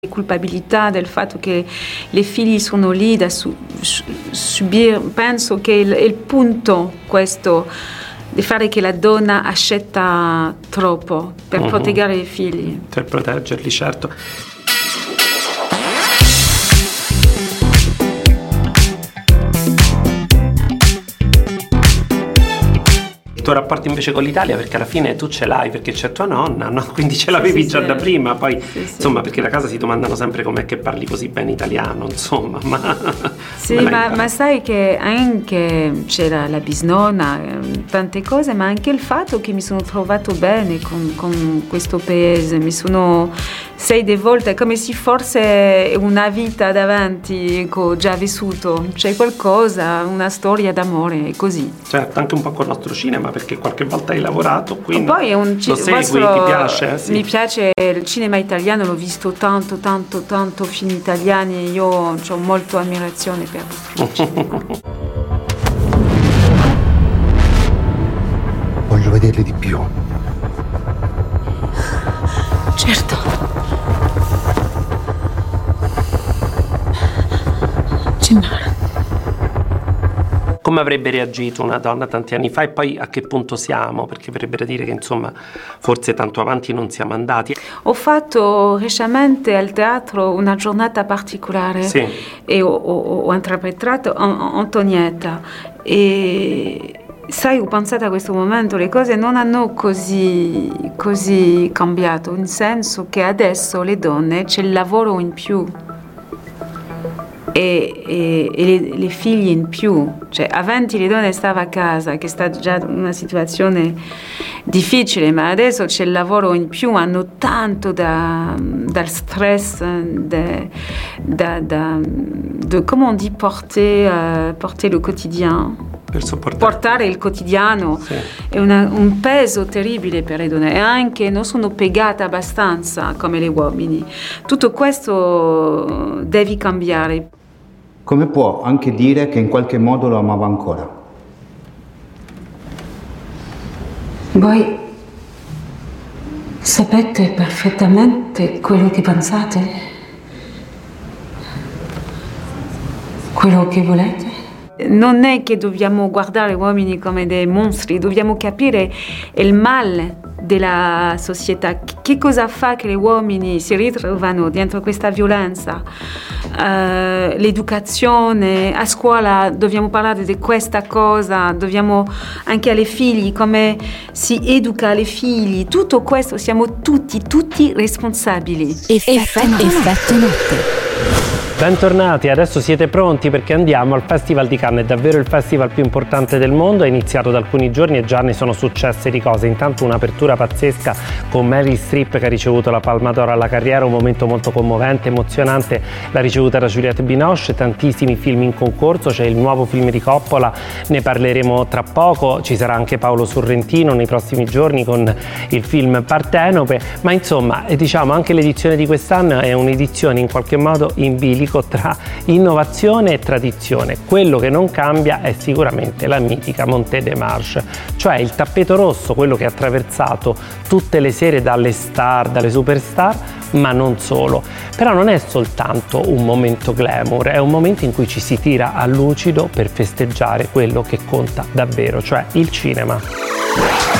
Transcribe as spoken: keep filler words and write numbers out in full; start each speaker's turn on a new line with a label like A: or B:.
A: Colpabilità del fatto che le figlie sono lì da su, subire, penso che il, il punto questo di fare che la donna accetta troppo per uh-huh. proteggere i figli.
B: Per proteggerli, certo. Il tuo rapporto invece con l'Italia, perché alla fine tu ce l'hai perché c'è tua nonna, no? Quindi ce l'avevi sì, già sì. da prima, poi sì, insomma sì. perché da casa si domandano sempre com'è che parli così bene italiano, insomma, ma
A: sì, ma, ma sai che anche c'era la bisnonna, tante cose, ma anche il fatto che mi sono trovato bene con, con questo paese, mi sono sei de volte come se fosse una vita davanti, ecco, già vissuto, c'è qualcosa, una storia d'amore, così.
B: Certo, anche un po' con il nostro cinema, perché qualche volta hai lavorato, quindi
A: poi è un ci-
B: lo segui,
A: vostro,
B: ti piace? Sì.
A: Mi piace il cinema italiano, l'ho visto tanto, tanto, tanto film italiani e io ho molto ammirazione per tutti.
C: Voglio vederli di più.
A: Certo. Cimara.
B: Come avrebbe reagito una donna tanti anni fa e poi a che punto siamo? Perché verrebbe a dire che insomma forse tanto avanti non siamo andati.
A: Ho fatto recentemente al teatro una giornata particolare
B: sì.
A: e ho, ho, ho interpretato Antonietta e sai, ho pensato a questo momento, le cose non hanno così, così cambiato, nel senso che adesso le donne c'è il lavoro in più. E, e, e le, le figlie in più, cioè avanti le donne stavano a casa, che sta già una situazione difficile, ma adesso c'è il lavoro in più, hanno tanto da, dal stress, da, da, da, de, come on dit, porter, uh, porter le quotidien.
B: Per
A: portare il quotidiano sì. è una, un peso terribile per le donne e anche non sono piegate abbastanza come gli uomini. Tutto questo devi cambiare.
C: Come può anche dire che in qualche modo lo amava ancora?
D: Voi sapete perfettamente quello che pensate? Quello che volete?
A: Non è che dobbiamo guardare gli uomini come dei mostri, dobbiamo capire il male della società, che cosa fa che gli uomini si ritrovano dentro questa violenza, uh, l'educazione, a scuola dobbiamo parlare di questa cosa, dobbiamo anche alle figli, come si educa le figli, tutto questo siamo tutti, tutti responsabili.
E: Effetto, effetto notte.
B: Bentornati, adesso siete pronti perché andiamo al Festival di Cannes, è davvero il festival più importante del mondo, è iniziato da alcuni giorni e già ne sono successe di cose. Intanto un'apertura pazzesca con Meryl Streep che ha ricevuto la Palma d'Oro alla carriera, un momento molto commovente, emozionante, l'ha ricevuta da Juliette Binoche, tantissimi film in concorso, c'è il nuovo film di Coppola, ne parleremo tra poco, ci sarà anche Paolo Sorrentino nei prossimi giorni con il film Partenope, ma insomma diciamo anche l'edizione di quest'anno è un'edizione in qualche modo in bilico tra innovazione e tradizione. Quello che non cambia è sicuramente la mitica Montée des Marches, cioè il tappeto rosso, quello che ha attraversato tutte le sere dalle star, dalle superstar, ma non solo. Però non è soltanto un momento glamour, è un momento in cui ci si tira a lucido per festeggiare quello che conta davvero, cioè il cinema.